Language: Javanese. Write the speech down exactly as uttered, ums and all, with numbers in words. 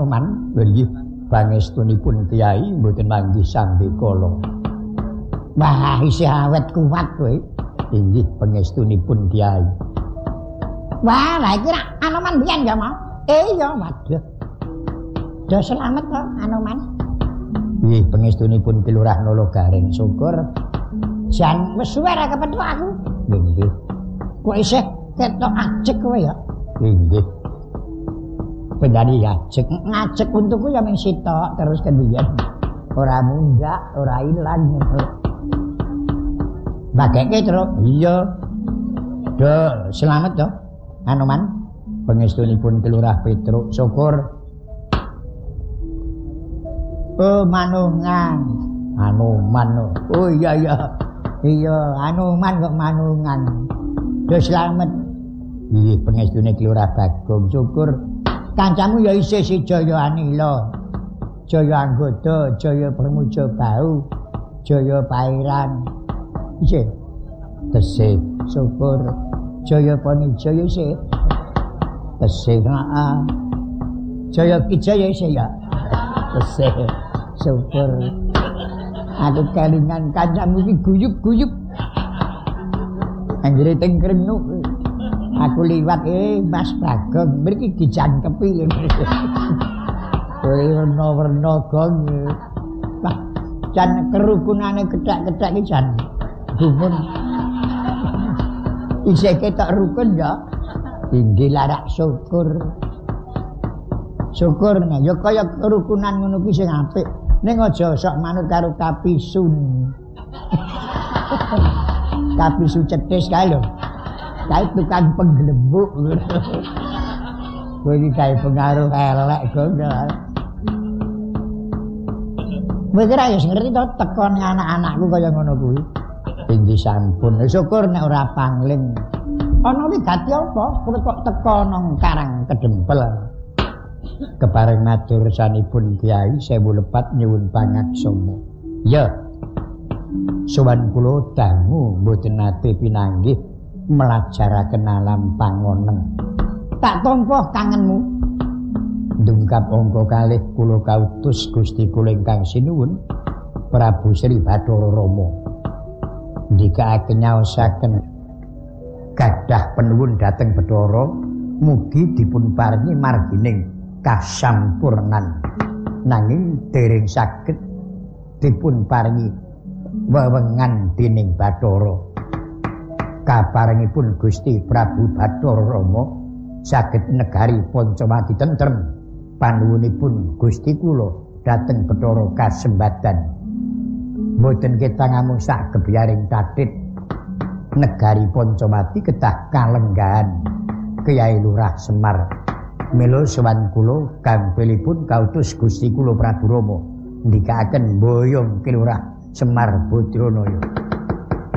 Anoman nggih pangestunipun Kyai mboten manggih sambe kala. Wah isih awet kuat kowe. Inggih pangestunipun Kyai. Wah lha iki rak Anoman biyen ya mau. Eh ya waduh. Do selamat kok Anoman. Nggih pangestunipun Kilurah Nalagareng syukur. Jan wis suwe ra kepethuk aku. Nggih. Kok isih ketok ajeg kowe ya? Nggih. Pendani ajeg ngajeg untukku ya mung sitok terus kemudian ora munggah, ora ilang. Bageke terus. Iya. Do selamat to. Anoman pangestunipun Kilurah Petruk syukur. Oh manungan. Anoman. Oh iya iya. Iya, Anoman kok manungan. Do selamat. Nggih pangestune Kilurah Bagong syukur. Kancamu ya isih si Jaya Anila, Jaya Anggoda, Jaya Permuja Bau, Jaya Pairan. Isih. Tesih syukur. Jaya Panijaya isih. Tesih heeh. Jaya Kijaya isih ya. Tesih syukur. Aku kelingan kancamu iki guyub-guyub. Anggere teng Krenuk. Aku liwat eh Mas Bagong mriki dijangkepi. Werna-werna gong. Wah, jan kerukunane kethak-kethak iki jan gumun. Isih ketok rukun ya. Inggih larak syukur. Syukur nah ya kaya kerukunan ngono kuwi sing apik. Ning aja sok manut karo kapisun. Kapisu cetis kae lho. Kae tukang pengglembuk. Kowe iki kae pengaruh elek gondol. Kowe kira ya ngerti to tekone anak-anakku kaya ngono kuwi. Inggih sampun. Syukur nek ora pangling. Ana wigati apa? Kowe kok teko nang Karang Kedempel. Kepareng matur sanipun Kyai sewu lepat nyuwun pangaksama. Ya. Sowan kula dangu mboten nate pinanggih melajaraken alam pangoneng. Tak tampa kangenmu. Ndungkap angka kalih kula kautus Gusti kula ingkang sinuwun Prabu Sri Bathara Rama. Ndikaaken nyaosaken gadah penuwun dhateng Bathara mugi dipun paringi margining kasampurnan. Nanging dereng saged dipun paringi wewengan dening Bathara. Kaparengipun Gusti Prabu Bathara Rama saged negari Pancawati tentrem panuwunipun Gusti kula dhateng Bathara kasembadan mboten kita ngamung sak gebyaring tatit negari Pancawati kedah kalenggahan Kyai Lurah Semar mila sowan kula gampilipun kautus Gusti kula Prabu Rama ndikaaken mboyong Ki Lurah Semar Badranaya.